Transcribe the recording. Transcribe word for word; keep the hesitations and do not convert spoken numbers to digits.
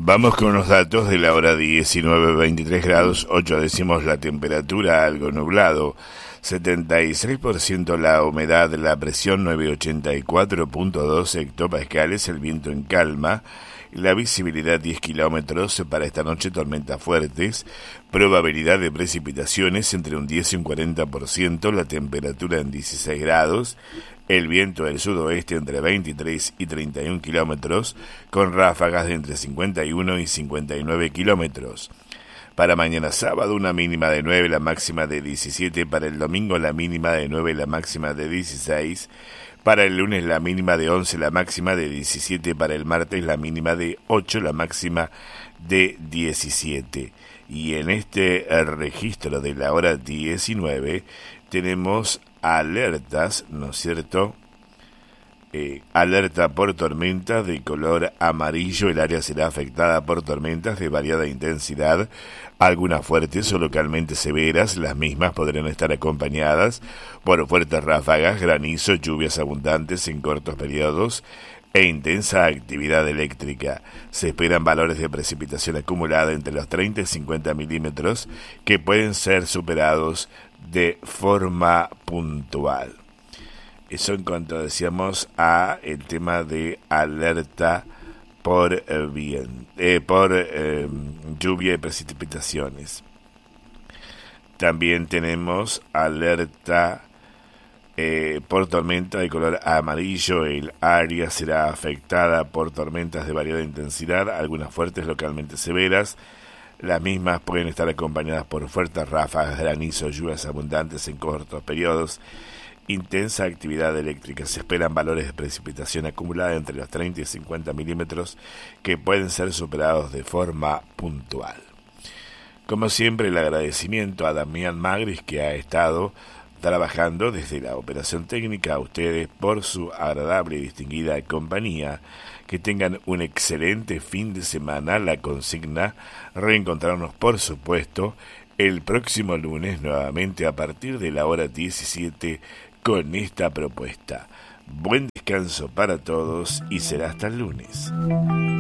Vamos con los datos de la hora diecinueve, veintitrés grados, ocho décimos la temperatura, algo nublado, setenta y seis por ciento la humedad, la presión novecientos ochenta y cuatro punto dos hectopascales, el viento en calma, la visibilidad diez kilómetros, para esta noche tormentas fuertes, probabilidad de precipitaciones entre un diez y un cuarenta por ciento, la temperatura en dieciséis grados, el viento del sudoeste entre veintitrés y treinta y un kilómetros, con ráfagas de entre cincuenta y uno y cincuenta y nueve kilómetros. Para mañana sábado una mínima de nueve, la máxima de diecisiete, para el domingo la mínima de nueve, la máxima de dieciséis, para el lunes la mínima de once, la máxima de diecisiete, para el martes la mínima de ocho, la máxima de diecisiete. Y en este registro de la hora diecinueve tenemos alertas, ¿no es cierto? Eh, alerta por tormentas de color amarillo. El área será afectada por tormentas de variada intensidad, algunas fuertes o localmente severas. Las mismas podrán estar acompañadas por fuertes ráfagas, granizo, lluvias abundantes en cortos periodos e intensa actividad eléctrica. Se esperan valores de precipitación acumulada entre los treinta y cincuenta milímetros, que pueden ser superados de forma puntual. Eso en cuanto decíamos a el tema de alerta por eh, bien, eh, por eh, lluvia y precipitaciones. También tenemos alerta eh, por tormenta de color amarillo. El área será afectada por tormentas de variada intensidad, algunas fuertes, localmente severas. Las mismas pueden estar acompañadas por fuertes ráfagas, granizo, lluvias abundantes en cortos periodos, intensa actividad eléctrica. Se esperan valores de precipitación acumulada entre los treinta y cincuenta milímetros, que pueden ser superados de forma puntual. Como siempre, el agradecimiento a Damián Magris, que ha estado trabajando desde la operación técnica, a ustedes por su agradable y distinguida compañía. Que tengan un excelente fin de semana. La consigna, reencontrarnos por supuesto el próximo lunes nuevamente a partir de la hora diecisiete con esta propuesta. Buen descanso para todos y será hasta el lunes.